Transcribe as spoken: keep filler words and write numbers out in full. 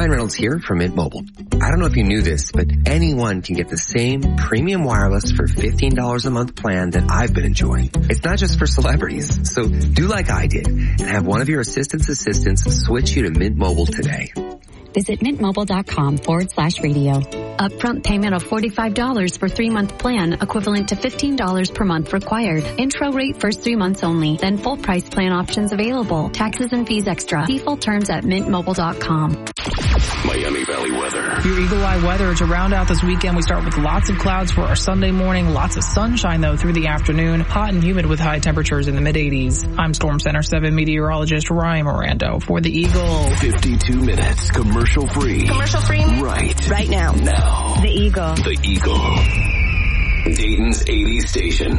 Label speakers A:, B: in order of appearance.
A: Ryan Reynolds here from Mint Mobile. I don't know if you knew this, but anyone can get the same premium wireless for fifteen dollars a month plan that I've been enjoying. It's not just for celebrities. So do like I did and have one of your assistant's assistants switch you to Mint Mobile today.
B: Visit mintmobile.com forward slash radio. Upfront payment of forty-five dollars for three-month plan, equivalent to fifteen dollars per month required. Intro rate first three months only. Then full price plan options available. Taxes and fees extra. See full terms at mint mobile dot com.
C: Miami Valley weather.
D: Your Eagle Eye weather to round out this weekend. We start with lots of clouds for our Sunday morning. Lots of sunshine, though, through the afternoon. Hot and humid with high temperatures in the mid eighties. I'm Storm Center seven meteorologist Ryan Mirando for the Eagle.
C: fifty-two minutes commercial free.
E: Commercial free?
C: Right.
E: Right now.
C: Now.
E: The Eagle.
C: The Eagle. Dayton's eighties station.